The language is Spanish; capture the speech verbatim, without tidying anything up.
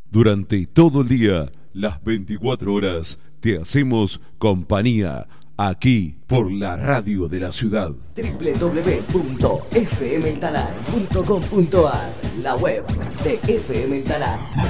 Durante todo el día, las veinticuatro horas, te hacemos compañía aquí por la radio de la ciudad. doble u doble u doble u punto f m el talar punto com punto a r, la web de F M el Talar.